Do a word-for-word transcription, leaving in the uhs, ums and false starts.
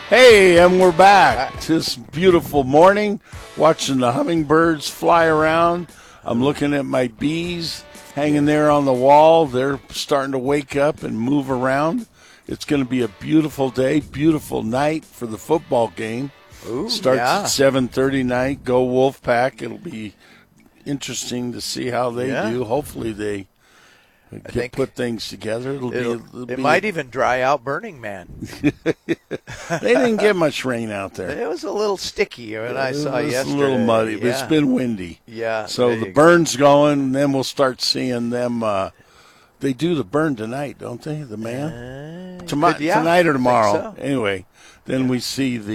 Hey, and we're back. This beautiful morning, watching the hummingbirds fly around. I'm looking at my bees hanging there on the wall. They're starting to wake up and move around. It's going to be a beautiful day, beautiful night for the football game. Ooh, Starts yeah. at seven thirty night. Go Wolfpack. It'll be interesting to see how they Yeah. do. Hopefully they get, think put things together. It'll It'll, be, it'll it be might even dry out Burning Man. They didn't get much rain out there. It was a little sticky when I It saw was yesterday. a little muddy, but yeah. it's been windy. Yeah. So there the you go. burn's going, and then we'll start seeing them. Uh, they do the burn tonight, don't they? The man Uh, Tomo- could- yeah, tonight or I think tomorrow. so. Anyway, then we see the.